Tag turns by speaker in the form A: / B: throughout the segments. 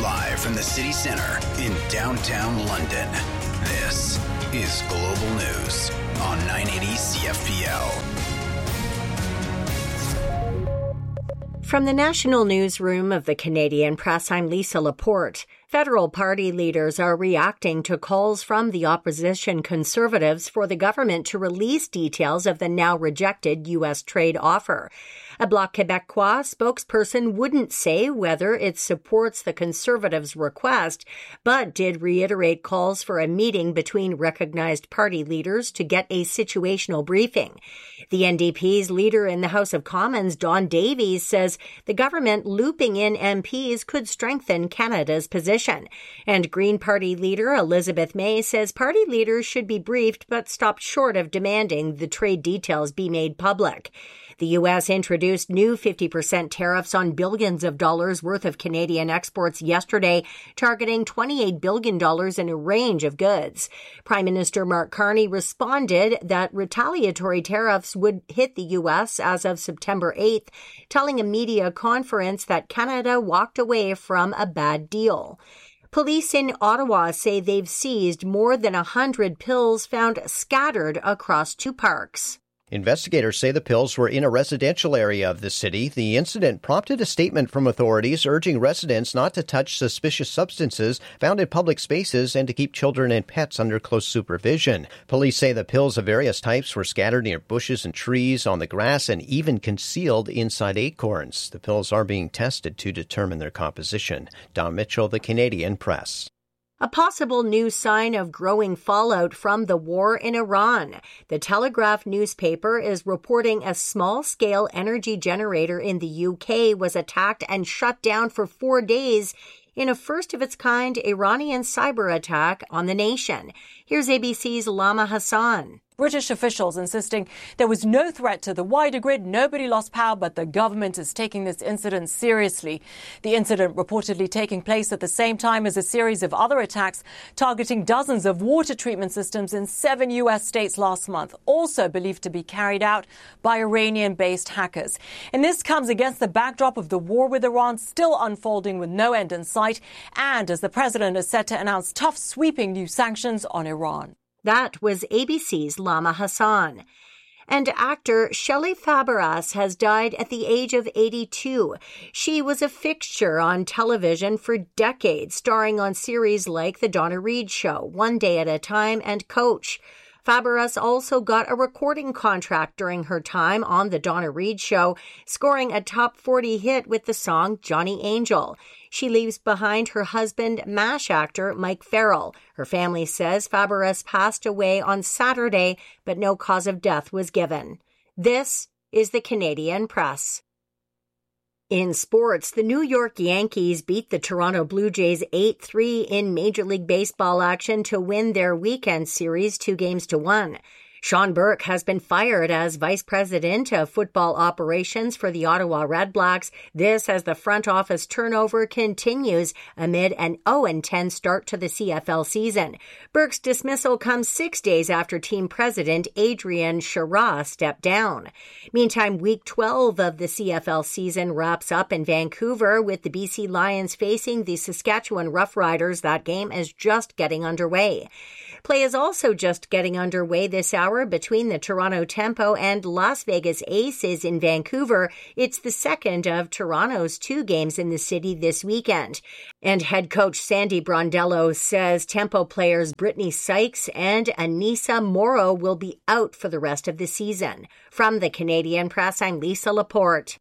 A: Live from the city centre in downtown London, this is Global News on 980 CFPL.
B: From the national newsroom of the Canadian Press, I'm Lisa Laporte. Federal party leaders are reacting to calls from the opposition Conservatives for the government to release details of the now rejected U.S. trade offer. A Bloc Québécois spokesperson wouldn't say whether it supports the Conservatives' request, but did reiterate calls for a meeting between recognized party leaders to get a situational briefing. The NDP's leader in the House of Commons, Don Davies, says the government looping in MPs could strengthen Canada's position. And Green Party leader Elizabeth May says party leaders should be briefed but stopped short of demanding the trade details be made public. The U.S. introduced new 50% tariffs on billions of dollars worth of Canadian exports yesterday, targeting $28 billion in a range of goods. Prime Minister Mark Carney responded that retaliatory tariffs would hit the U.S. as of September 8th, telling a media conference that Canada walked away from a bad deal. Police in Ottawa say they've seized more than 100 pills found scattered across two parks.
C: Investigators say the pills were in a residential area of the city. The incident prompted a statement from authorities urging residents not to touch suspicious substances found in public spaces and to keep children and pets under close supervision. Police say the pills of various types were scattered near bushes and trees, on the grass, and even concealed inside acorns. The pills are being tested to determine their composition. Don Mitchell, The Canadian Press.
B: A possible new sign of growing fallout from the war in Iran. The Telegraph newspaper is reporting a small-scale energy generator in the UK was attacked and shut down for 4 days in a first-of-its-kind Iranian cyber attack on the nation. Here's ABC's Lama Hassan.
D: British officials insisting there was no threat to the wider grid, nobody lost power, but the government is taking this incident seriously. The incident reportedly taking place at the same time as a series of other attacks targeting dozens of water treatment systems in 7 U.S. states last month, also believed to be carried out by Iranian-based hackers. And this comes against the backdrop of the war with Iran still unfolding with no end in sight, and as the president is set to announce tough, sweeping new sanctions on Iran.
B: That was ABC's Lama Hassan. And actor Shelley Fabares has died at the age of 82. She was a fixture on television for decades, starring on series like The Donna Reed Show, One Day at a Time, and Coach. Fabares also got a recording contract during her time on The Donna Reed Show, scoring a top 40 hit with the song Johnny Angel. She leaves behind her husband, MASH actor Mike Farrell. Her family says Fabares passed away on Saturday, but no cause of death was given. This is the Canadian Press. In sports, the New York Yankees beat the Toronto Blue Jays 8-3 in Major League Baseball action to win their weekend series 2-1. Sean Burke has been fired as Vice President of Football Operations for the Ottawa Redblacks. This as the front office turnover continues amid an 0-10 start to the CFL season. Burke's dismissal comes 6 days after team president Adrian Chara stepped down. Meantime, Week 12 of the CFL season wraps up in Vancouver with the BC Lions facing the Saskatchewan Roughriders. That game is just getting underway. Play is also just getting underway this hour between the Toronto Tempo and Las Vegas Aces in Vancouver. It's the second of Toronto's 2 games in the city this weekend. And head coach Sandy Brondello says Tempo players Brittany Sykes and Anissa Morrow will be out for the rest of the season. From the Canadian Press, I'm Lisa Laporte.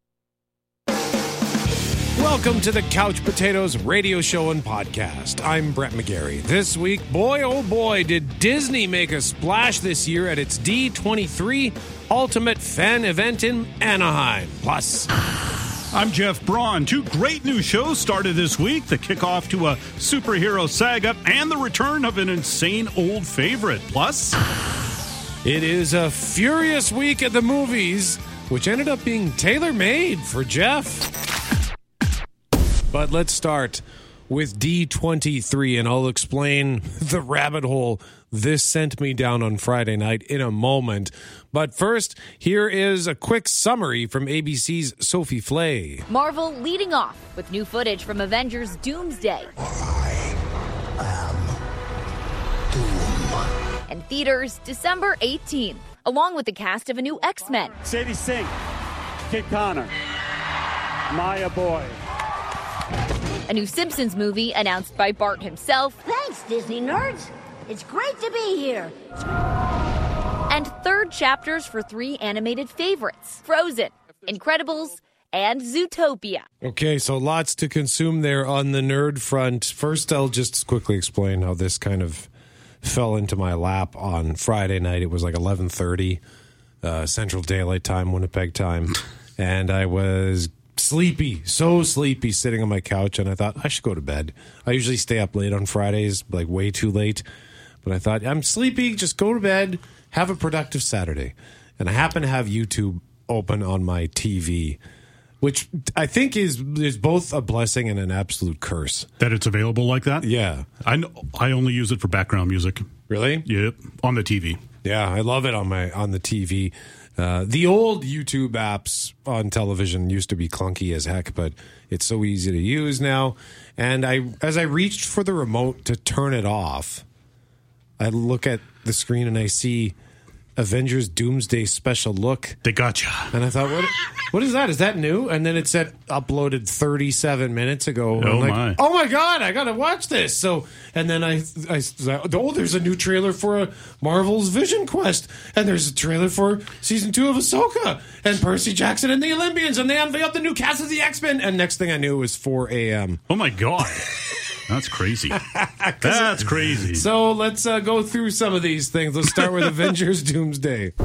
E: Welcome to the Couch Potatoes radio show and podcast. I'm Brett McGarry. This week, boy oh boy, did Disney make a splash this year at its D23 Ultimate Fan event in Anaheim. Plus,
F: I'm Jeff Braun. 2 great new shows started this week, the kickoff to a superhero saga and the return of an insane old favorite. Plus,
E: it is a furious week at the movies, which ended up being tailor-made for Jeff. But let's start with D23, and I'll explain the rabbit hole this sent me down on Friday night in a moment. But first, here is a quick summary from ABC's Sophie Flay.
G: Marvel leading off with new footage from Avengers Doomsday.
H: I am Doom.
G: And theaters December 18th, along with the cast of a new X-Men.
I: Sadie Sink, Kid Connor, Maya Boy.
G: A new Simpsons movie announced by Bart himself.
J: Thanks, Disney nerds. It's great to be here.
G: And third chapters for 3 animated favorites: Frozen, Incredibles, and Zootopia.
E: Okay, so lots to consume there on the nerd front. First, I'll just quickly explain how this kind of fell into my lap on Friday night. It was like 11:30 Central Daylight Time, Winnipeg time, and I was sleepy, so sleepy, sitting on my couch, and I thought I should go to bed. I usually stay up late on Fridays, like way too late, but I thought, I'm sleepy, just go to bed, have a productive Saturday. And I happen to have YouTube open on my TV, which I think is both a blessing and an absolute curse.
F: That it's available like that?
E: Yeah.
F: I only use it for background music.
E: Really?
F: Yep, on the TV.
E: Yeah, I love it on the TV. The old YouTube apps on television used to be clunky as heck, but it's so easy to use now. And as I reached for the remote to turn it off, I look at the screen and I see Avengers Doomsday Special Look.
F: They gotcha.
E: And I thought, what is that? Is that new? And then it said uploaded 37 minutes ago.
F: Oh,
E: like, oh my God, I got to watch this. So, and then I there's a new trailer for Marvel's Vision Quest. And there's a trailer for season 2 of Ahsoka and Percy Jackson and the Olympians. And they unveiled the new cast of the X-Men. And next thing I knew, it was 4 a.m.
F: Oh my God. That's crazy. That's crazy.
E: So let's go through some of these things. Let's start with Avengers Doomsday.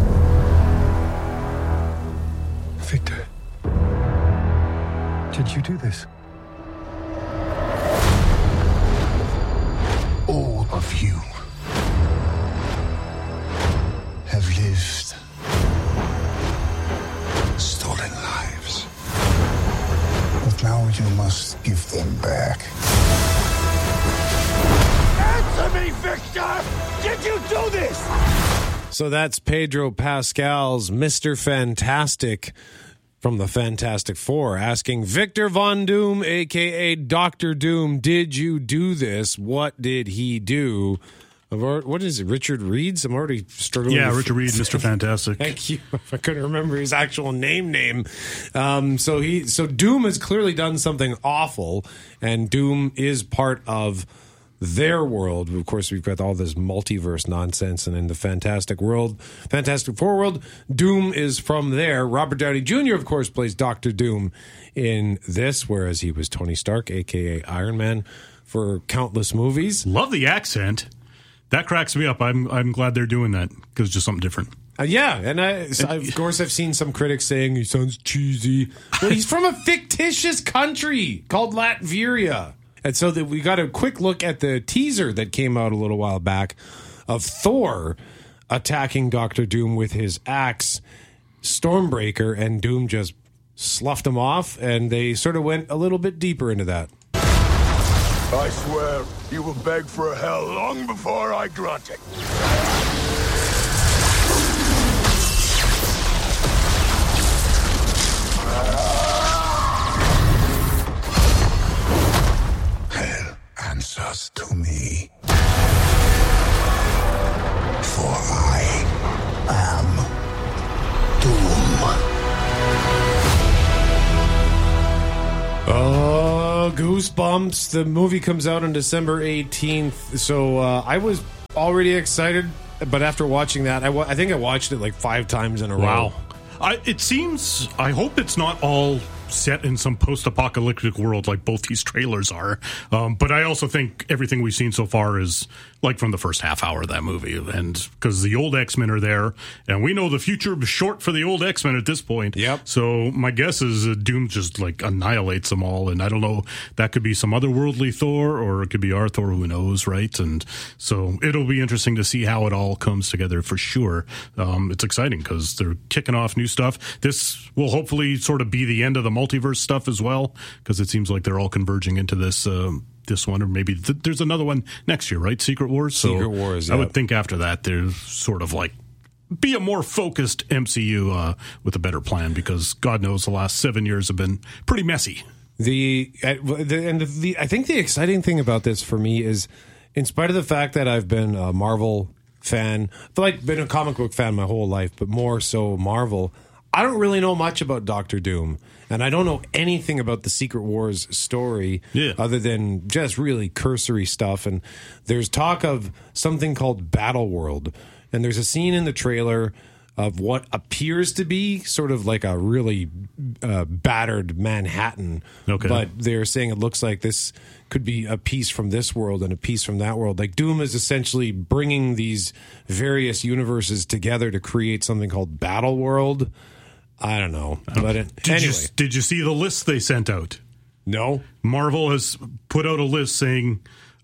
H: Victor, did you do this? All of you have lived, stolen lives. But now you must give them back.
I: Answer me, Victor! Did you do this?
E: So that's Pedro Pascal's Mr. Fantastic from the Fantastic Four asking Victor Von Doom, a.k.a. Dr. Doom, did you do this? What did he do? What is it, Richard Reed? I'm already struggling.
F: Yeah, Richard Reed, Mr. Fantastic.
E: Thank you. I couldn't remember his actual name. So Doom has clearly done something awful, and Doom is part of their world. Of course, we've got all this multiverse nonsense, and in the Fantastic Four world, Doom is from there. Robert Downey Jr., of course, plays Dr. Doom in this, whereas he was Tony Stark, a.k.a. Iron Man, for countless movies.
F: Love the accent. That cracks me up. I'm glad they're doing that, because it's just something different.
E: Yeah, and of course I've seen some critics saying he sounds cheesy. Well, he's from a fictitious country called Latveria. And so we got a quick look at the teaser that came out a little while back of Thor attacking Dr. Doom with his axe, Stormbreaker, and Doom just sloughed him off, and they sort of went a little bit deeper into that.
H: I swear you will beg for a hell long before I grant it. Hell answers to me. For I am Doom.
E: Oh, goosebumps. The movie comes out on December 18th. So I was already excited, but after watching that, I think I watched it like 5 times in a row.
F: Wow. I hope it's not all set in some post-apocalyptic world like both these trailers are. But I also think everything we've seen so far is like from the first half hour of that movie. And because the old X-Men are there, and we know the future is short for the old X-Men at this point.
E: Yep.
F: So my guess is Doom just like annihilates them all. And I don't know, that could be some otherworldly Thor, or it could be our Thor, who knows, right? And so it'll be interesting to see how it all comes together for sure. It's exciting because they're kicking off new stuff. This will hopefully sort of be the end of the multiverse stuff as well, because it seems like they're all converging into this this one, or maybe there's another one next year, right? Secret Wars.
E: Secret Wars.
F: I would think after that there's sort of like be a more focused MCU with a better plan, because God knows the last 7 years have been pretty messy.
E: I think the exciting thing about this for me is, in spite of the fact that I've been a Marvel fan, I've been a comic book fan my whole life, but more so Marvel, I don't really know much about Doctor Doom, and I don't know anything about the Secret Wars story other than just really cursory stuff. And there's talk of something called Battle World, and there's a scene in the trailer of what appears to be sort of like a really battered Manhattan. Okay. But they're saying it looks like this could be a piece from this world and a piece from that world. Like Doom is essentially bringing these various universes together to create something called Battle World. I don't know. But
F: did you see the list they sent out?
E: No.
F: Marvel has put out a list saying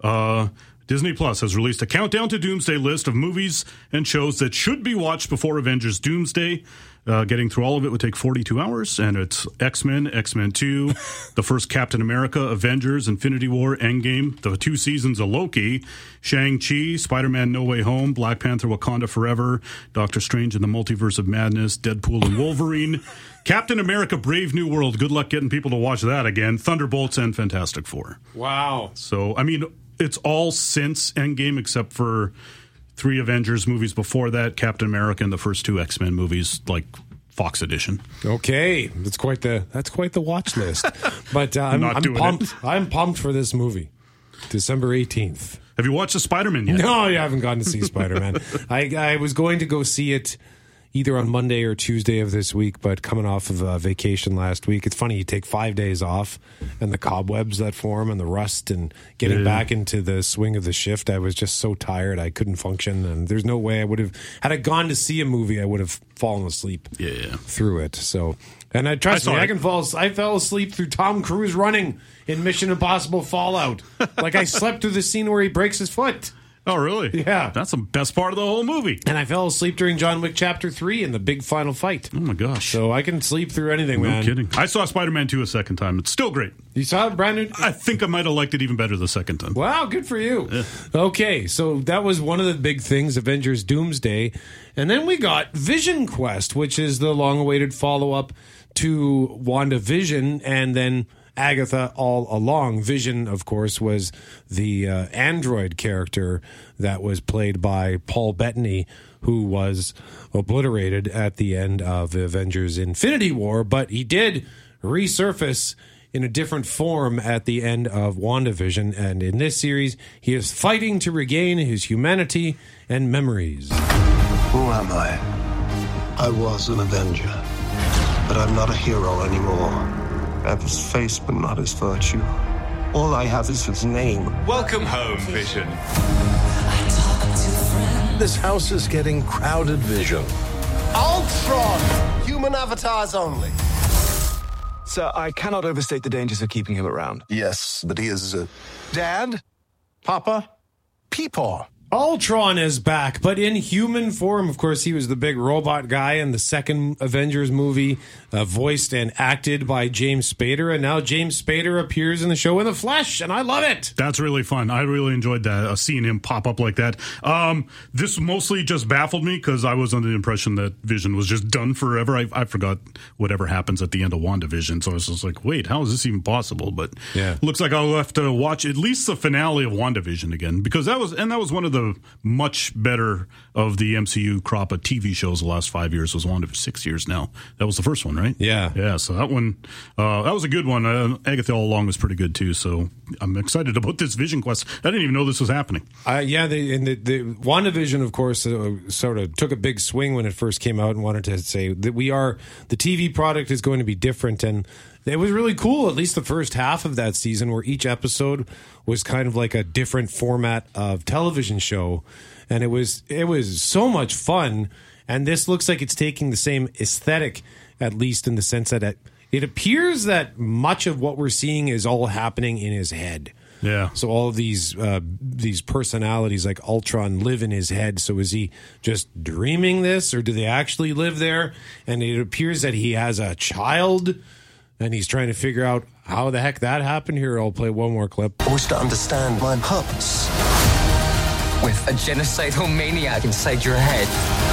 F: Disney Plus has released a Countdown to Doomsday list of movies and shows that should be watched before Avengers Doomsday. Getting through all of it would take 42 hours, and it's X-Men, X-Men 2, the first Captain America, Avengers, Infinity War, Endgame, the 2 seasons of Loki, Shang-Chi, Spider-Man No Way Home, Black Panther Wakanda Forever, Doctor Strange and the Multiverse of Madness, Deadpool and Wolverine, Captain America Brave New World, good luck getting people to watch that again, Thunderbolts, and Fantastic Four.
E: Wow.
F: So, I mean, it's all since Endgame except for 3 Avengers movies before that, Captain America, and the first 2 X-Men movies, like Fox edition.
E: Okay, that's quite the watch list. But I'm pumped for this movie. December 18th.
F: Have you watched the Spider-Man yet?
E: No, I haven't gone to see Spider-Man. I was going to go see it either on Monday or Tuesday of this week, but coming off of vacation last week, it's funny, you take 5 days off and the cobwebs that form and the rust and getting back into the swing of the shift, I was just so tired I couldn't function, and there's no way I would have, had I gone to see a movie, I would have fallen asleep through it. So, and I fell asleep through Tom Cruise running in Mission Impossible Fallout. Like I slept through the scene where he breaks his foot.
F: Oh, really?
E: Yeah.
F: That's the best part of the whole movie.
E: And I fell asleep during John Wick Chapter 3 in the big final fight.
F: Oh, my gosh.
E: So I can sleep through anything, man.
F: No kidding. I saw Spider-Man 2 a second time. It's still great.
E: You saw it, Brandon?
F: I think I might have liked it even better the second time.
E: Wow, good for you. Yeah. Okay, so that was one of the big things, Avengers Doomsday. And then we got Vision Quest, which is the long-awaited follow-up to WandaVision, and then Agatha all along. Vision, of course, was the android character that was played by Paul Bettany, who was obliterated at the end of Avengers Infinity War, but he did resurface in a different form at the end of WandaVision, and in this series, he is fighting to regain his humanity and memories.
H: Who am I? I was an Avenger, but I'm not a hero anymore. I have his face, but not his virtue. All I have is his name.
K: Welcome home, Vision.
L: This house is getting crowded, Vision.
M: Ultron! Human avatars only.
N: Sir, I cannot overstate the dangers of keeping him around.
H: Yes, but he is...
M: Dad? Papa? Peepaw.
E: Ultron is back, but in human form. Of course, he was the big robot guy in the second Avengers movie, voiced and acted by James Spader, and now James Spader appears in the show in the flesh, and I love it.
F: That's really fun. I really enjoyed that, seeing him pop up like that. This mostly just baffled me because I was under the impression that Vision was just done forever. I forgot whatever happens at the end of WandaVision, so I was just like, wait, how is this even possible? But looks like I'll have to watch at least the finale of WandaVision again, because that was one of the much better of the MCU crop of TV shows the last 5 years. Was WandaVision 6 years now. That was the first one, right? Yeah. So that one, that was a good one. Agatha All Along was pretty good too. So I'm excited about this Vision Quest. I didn't even know this was happening.
E: The WandaVision, of course, sort of took a big swing when it first came out and wanted to say that the TV product is going to be different, and it was really cool, at least the first half of that season, where each episode was kind of like a different format of television show. And it was so much fun. And this looks like it's taking the same aesthetic, at least in the sense that it appears that much of what we're seeing is all happening in his head.
F: Yeah.
E: So all of these personalities like Ultron live in his head. So is he just dreaming this, or do they actually live there? And it appears that he has a child, and he's trying to figure out how the heck that happened, here, I'll play one more clip.
H: I wish to understand my purpose.
K: With a genocidal maniac inside your head.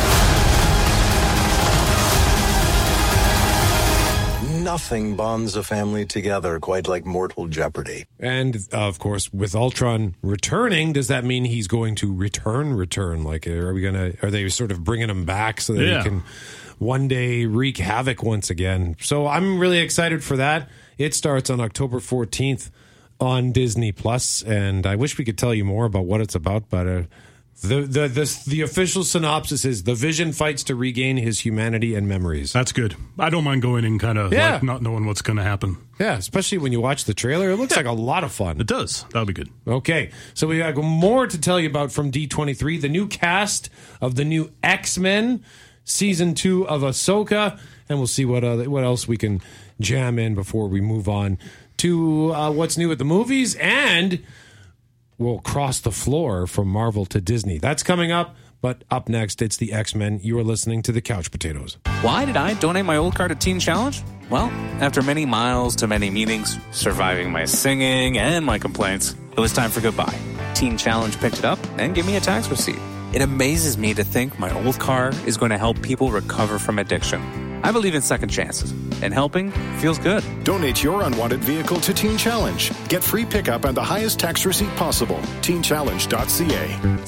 L: Nothing bonds a family together quite like mortal jeopardy.
E: And, of course, with Ultron returning, does that mean he's going to return? Like, are they sort of bringing him back so that he can one day wreak havoc once again? So I'm really excited for that. It starts on October 14th on Disney+, and I wish we could tell you more about what it's about, but the official synopsis is the Vision fights to regain his humanity and memories.
F: That's good. I don't mind going in kind of like not knowing what's going to happen.
E: Yeah, especially when you watch the trailer. It looks like a lot of fun.
F: It does. That'll be good.
E: Okay, so we got more to tell you about from D23. The new cast of the new X-Men, Season 2 of Ahsoka, and we'll see what else we can jam in before we move on to what's new at the movies, and we'll cross the floor from Marvel to Disney. That's coming up, but up next, it's the X-Men. You are listening to the Couch Potatoes.
O: Why did I donate my old car to Teen Challenge? Well, after many miles to many meetings, surviving my singing and my complaints, it was time for goodbye. Teen Challenge picked it up and gave me a tax receipt. It amazes me to think my old car is going to help people recover from addiction. I believe in second chances, and helping feels good.
P: Donate your unwanted vehicle to Teen Challenge. Get free pickup and the highest tax receipt possible. TeenChallenge.ca.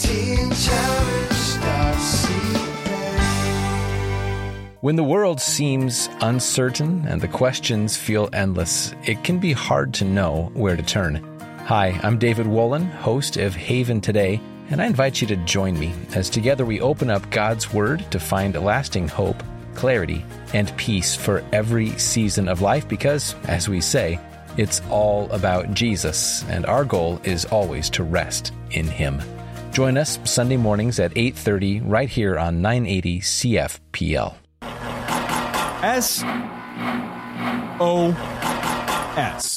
Q: When the world seems uncertain and the questions feel endless, it can be hard to know where to turn. Hi, I'm David Wolin, host of Haven Today, and I invite you to join me as together we open up God's Word to find lasting hope, clarity, and peace for every season of life because, as we say, it's all about Jesus, and our goal is always to rest in Him. Join us Sunday mornings at 8:30 right here on 980 CFPL.
R: SOS.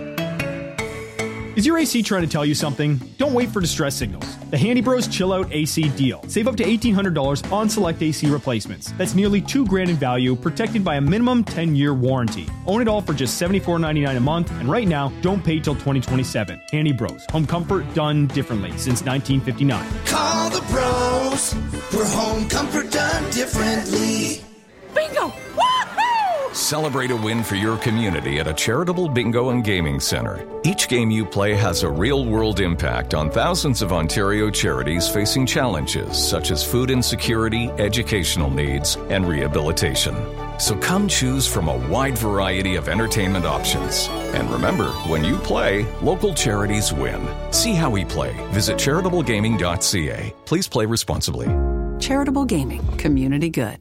R: Is your AC trying to tell you something? Don't wait for distress signals. The Handy Bros Chill Out AC deal. Save up to $1,800 on select AC replacements. That's nearly $2,000 in value, protected by a minimum 10-year warranty. Own it all for just $74.99 a month, and right now, don't pay till 2027. Handy Bros. Home comfort done differently since 1959.
S: Call the bros for home comfort done differently.
T: Bingo!
U: Celebrate a win for your community at a charitable bingo and gaming center. Each game you play has a real-world impact on thousands of Ontario charities facing challenges such as food insecurity, educational needs, and rehabilitation. So come choose from a wide variety of entertainment options. And remember, when you play, local charities win. See how we play. Visit charitablegaming.ca. Please play responsibly.
V: Charitable Gaming. Community good.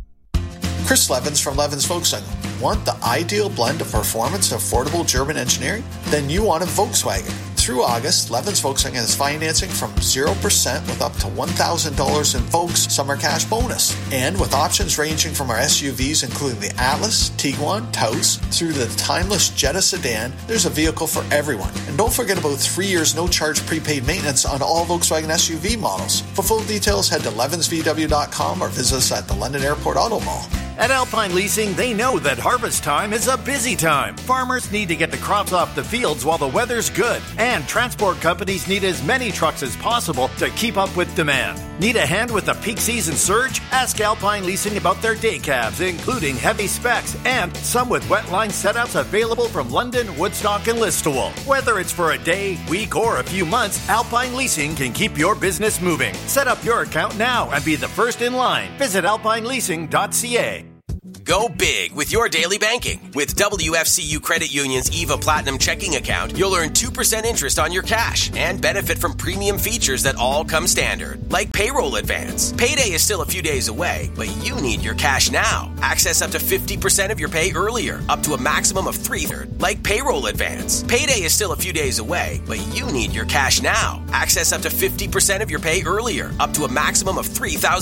W: Chris Levins from Levins Volkswagen. Want the ideal blend of performance and affordable German engineering? Then you want a Volkswagen. Through August, Levins Volkswagen is financing from 0% with up to $1,000 in Volks summer cash bonus. And with options ranging from our SUVs including the Atlas, Tiguan, Taos, through the timeless Jetta sedan, there's a vehicle for everyone. And don't forget about 3 years no-charge prepaid maintenance on all Volkswagen SUV models. For full details, head to levinsvw.com or visit us at the London Airport Auto Mall.
X: At Alpine Leasing, they know that harvest time is a busy time. Farmers need to get the crops off the fields while the weather's good. And transport companies need as many trucks as possible to keep up with demand. Need a hand with the peak season surge? Ask Alpine Leasing about their day cabs, including heavy specs and some with wet line setups available from London, Woodstock, and Listowel. Whether it's for a day, week, or a few months, Alpine Leasing can keep your business moving. Set up your account now and be the first in line. Visit alpineleasing.ca.
Y: Go big with your daily banking. With WFCU Credit Union's EVA Platinum checking account, you'll earn 2% interest on your cash and benefit from premium features that all come standard, like payroll advance. Payday is still a few days away, but you need your cash now. Access up to 50% of your pay earlier, up to a maximum of 3/3, like payroll advance. Payday is still a few days away, but you need your cash now. Access up to 50% of your pay earlier, up to a maximum of $3,000.